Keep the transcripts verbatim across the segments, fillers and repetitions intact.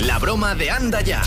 La broma de Anda Ya.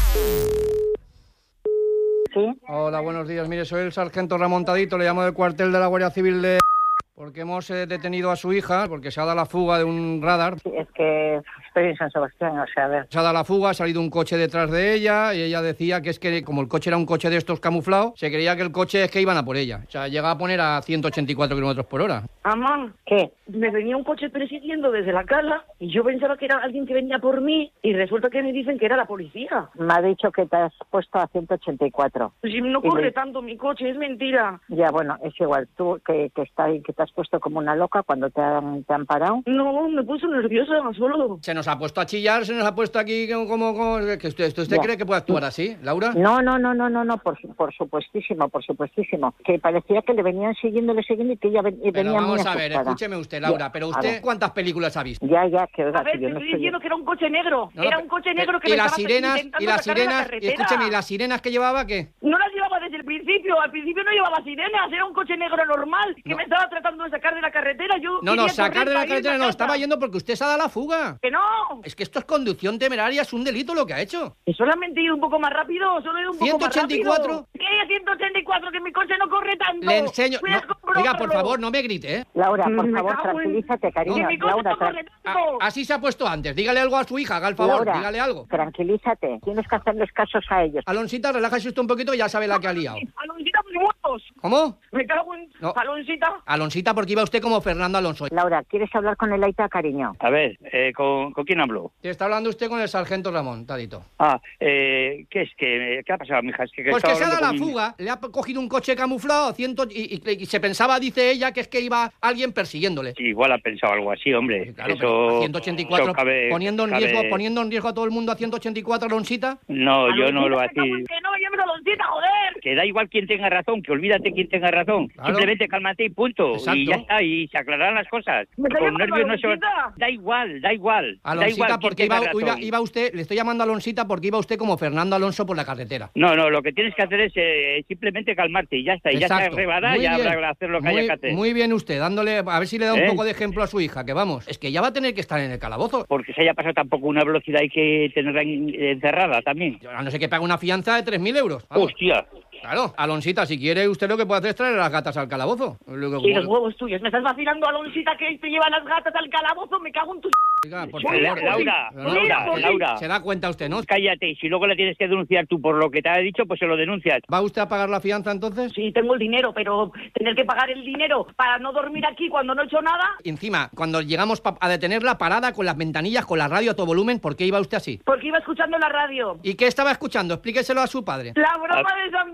Sí. Hola, buenos días. Mire, soy el sargento Ramón Tadito, le llamo del cuartel de la Guardia Civil de... Porque hemos eh, detenido a su hija, porque se ha dado la fuga de un radar. Sí, es que estoy en San Sebastián, o sea, a ver. Se ha dado la fuga, ha salido un coche detrás de ella y ella decía que es que como el coche era un coche de estos camuflados, se creía que el coche es que iban a por ella. O sea, llega a poner a ciento ochenta y cuatro kilómetros por hora. Mamá, ¿Qué? me venía un coche persiguiendo desde la cala y yo pensaba que era alguien que venía por mí y resulta que me dicen que era la policía. Me ha dicho que te has puesto a ciento ochenta y cuatro. Si no Y corre le- tanto mi coche, es mentira. Ya, bueno, es igual. Tú que, que, está, que te has puesto como una loca cuando te han, te han parado. No, me puso nerviosa solo. Se nos ha puesto a chillar, se nos ha puesto aquí como... como, como- que usted, ¿Usted, usted Ya. cree que puede actuar así, Laura? No, no, no, no, no, no, por, su- por supuestísimo, por supuestísimo. Que parecía que le venían siguiendo, le siguiendo y que ella ven- y Pero venía muy vamos a ver, asustada. escúcheme usted, Laura, Ya, pero a usted, ver. ¿cuántas películas ha visto? Ya, ya, que oiga, A ver, que te yo no estoy estoy... diciendo que era un coche negro. No, no, era pero- un coche pero- negro que y me las estaba sirenas intentando y las sacar de la sirenas, y carretera. escúcheme, ¿y las sirenas que llevaba qué? No las llevaba desde el principio. Al principio no llevaba sirenas. Era un coche negro normal que No. me estaba tratando de sacar de la carretera. Yo No, no, quería sacar correr de la para irme carretera a no, casa. estaba yendo porque usted se ha dado la fuga. ¡Que no! Es que esto es conducción temeraria, es un delito lo que ha hecho. ¿Que solamente he ido un poco más rápido? ¿Solo he ido un poco ciento ochenta y cuatro? más rápido? ¿Qué ciento ochenta y cuatro? Que mi coche no corre tanto. Le enseño... Voy a no, comprobarlo. oiga, por favor, no me grite, ¿eh? Laura, por Me favor, cago en- tranquilízate, cariño. Que mi coche Laura, no corre tra- A- tanto. así se ha puesto antes. Dígale algo a su hija, haga el favor, Laura, dígale algo. tranquilízate. Tienes que hacerles casos a ellos. Alonsita, relájese usted un poquito y ya sabe la que ha liado. Aloncita, mis muertos. ¿Cómo? Me cago en... No. Aloncita. Alonsita, porque iba usted como Fernando Alonso. Laura, ¿quieres hablar con el Aita, cariño? A ver, eh, ¿con, ¿con quién hablo? Te está hablando usted con el sargento Ramón, Tadito. Ah, eh, ¿qué es que ¿qué ha pasado, mija? Es que, que Pues que estaba se ha dado la hablando con mi- fuga, le ha cogido un coche camuflado ciento, y, y- y se pensaba, dice ella, que es que iba alguien persiguiéndole. Sí, igual ha pensado algo así, hombre. Claro, eso, pero a ciento ochenta y cuatro, eso cabe- poniendo, en cabe- riesgo, poniendo en riesgo a todo el mundo a ciento ochenta y cuatro, Alonsita. No, yo no lo Aloncita, me cago en así. Que no, llévame Aloncita, joder. Que da igual quien tenga razón, que olvídate quién tenga razón. Claro. Simplemente cálmate y punto. Exacto. Y ya está, y se aclararán las cosas. ¿Me está Con llamando nervios no se va... Aloncita? Da igual, da igual. da Alonsita, igual quién porque tenga iba, razón. iba, iba usted, le estoy llamando a Alonsita porque iba usted como Fernando Alonso por la carretera. No, no, lo que tienes que hacer es eh, simplemente calmarte y ya está. Y ya Exacto. está arreglada, Muy ya bien. habrá que hacer lo que muy, haya que hacer. Muy bien usted, dándole, a ver si le da un ¿Eh? poco de ejemplo a su hija, que vamos, es que ya va a tener que estar en el calabozo. Porque se haya pasado tampoco una velocidad hay que tenerla en- encerrada también. A no ser que pague una fianza de tres mil euros. Vamos. Hostia. Claro, Alonsita, si quiere, usted lo que puede hacer es traer a las gatas al calabozo. Lo que- Y los huevos tuyos. ¿Me estás vacilando, Aloncita, que te llevan las gatas al calabozo? Me cago en tu... Oiga, por Mira, favor. Laura, Pero no, Laura, se- Laura. Se da cuenta usted, ¿no? Cállate, y si luego le tienes que denunciar tú por lo que te ha dicho, pues se lo denuncias. ¿Va usted a pagar la fianza entonces? Sí, tengo el dinero, pero tener que pagar el dinero para no dormir aquí cuando no he hecho nada... Y encima, cuando llegamos pa- a detenerla parada con las ventanillas, con la radio a todo volumen, ¿por qué iba usted así? Porque iba escuchando la radio. ¿Y qué estaba escuchando? Explíqueselo a su padre. ¡La broma de San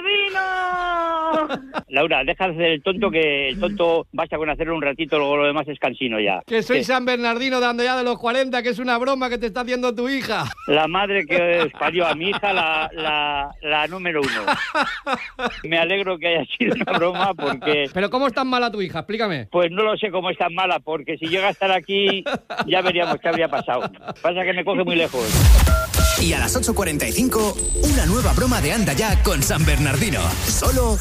Bernardino! Laura, deja de hacer el tonto, que el tonto basta con hacerlo un ratito, luego lo demás es cansino ya. Que soy Sí. San Bernardino dando ya de los cuarenta, que es una broma que te está haciendo tu hija. La madre que os parió a mi hija, la, la, la número uno. Me alegro que haya sido una broma porque... Pero ¿cómo es tan mala tu hija? Explícame. Pues no lo sé cómo es tan mala, porque si llega a estar aquí ya veríamos qué habría pasado. Pasa que me coge muy lejos. Y a las ocho cuarenta y cinco, una nueva broma de Anda Ya con San Bernardino. Solo